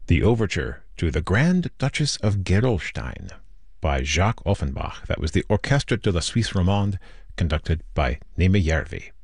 the overture to The Grand Duchess of Gerolstein by Jacques Offenbach. That was the Orchestre de la Suisse Romande, conducted by Németh Järvi.